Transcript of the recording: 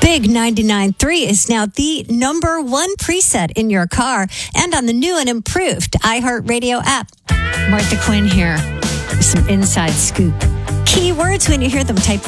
Big 99.3 is now the number one preset in your car and on the new and improved iHeartRadio app. Martha Quinn here. Some inside scoop. Keywords when you hear them, type